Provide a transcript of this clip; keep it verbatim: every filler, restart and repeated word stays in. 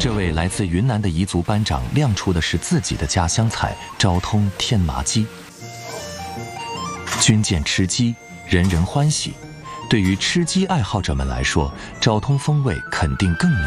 这位来自云南的彝族班长亮出的是自己的家乡菜昭通天麻鸡。军舰吃鸡，人人欢喜。对于吃鸡爱好者们来说，昭通风味肯定更